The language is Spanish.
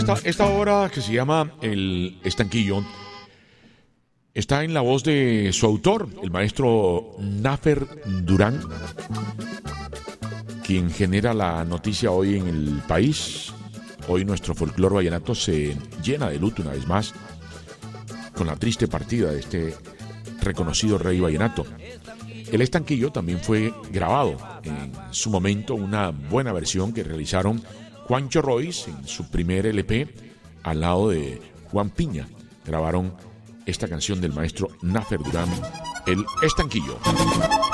Esta obra que se llama El Estanquillo está en la voz de su autor, el maestro Nafer Durán, quien genera la noticia hoy en el país. Hoy nuestro folclore vallenato se llena de luto una vez más con la triste partida de este reconocido rey vallenato. El Estanquillo también fue grabado en su momento, una buena versión que realizaron Juancho Royce en su primer LP al lado de Juan Piña. Grabaron esta canción del maestro Nafer Durán, El Estanquillo.